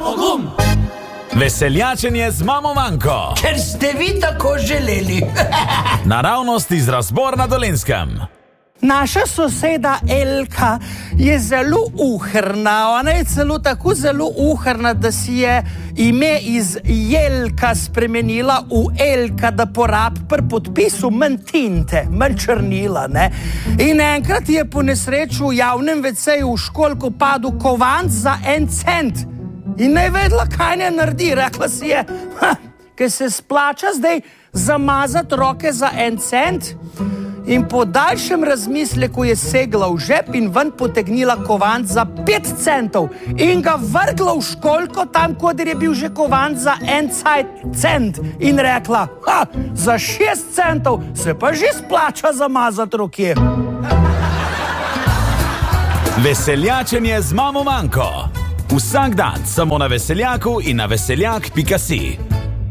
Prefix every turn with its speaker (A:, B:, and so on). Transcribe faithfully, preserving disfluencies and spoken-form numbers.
A: opogum!
B: Veseljačenje z mamo Manko.
A: Ker ste vi tako želeli.
B: Naravnost iz Razbor na Dolenjskem.
C: Naša soseda Elka je zelo uhrna. Ona je celo tako zelo uhrna, da si je ime iz Jelka spremenila v Elka, da porab pri podpisu manj tinte, manj črnila, ne? In enkrat je po nesreči v javnem veceju v školko padel kovanc za en cent. In ne vedela, kaj ne naredi. Rekla si je, ker se splača zdaj zamazati roke za en cent. In po daljšem razmisleku je segla v žep in ven potegnila kovanc za pet centov in ga vrgla v školko tam, koder je bil že kovanc za en cent. In rekla, ha, za šest centov se pa že splača zamazati roke.
B: Veseljačenje z mamo Manko. Vsak dan samo na Veseljaku in na veseljak pika si.